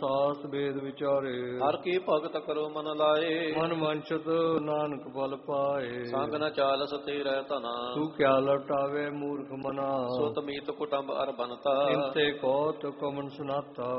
ਸਾਸ ਵੇਦ ਵਿਚਾਰੇ। ਹਰ ਕੀ ਭਗਤ ਕਰੋ ਮਨ ਲਾਏ, ਮਨ ਵਾਂਛਤ ਨਾਨਕ ਫਲ ਪਾਏ। ਸੰਗ ਨ ਚਾਲਸ ਤੇਰੇ ਧਨਾ, ਤੂੰ ਕਿਆ ਲਟਾਵੇ ਮੂਰਖ ਮਨਾ। ਸੁਤ ਮੀਤ ਕੁਟੰਬ ਅਰ ਬਨਤਾ, ਇਨਤੇ ਕੌਤਕ ਕਮਨ ਸੁਨਾਤਾ।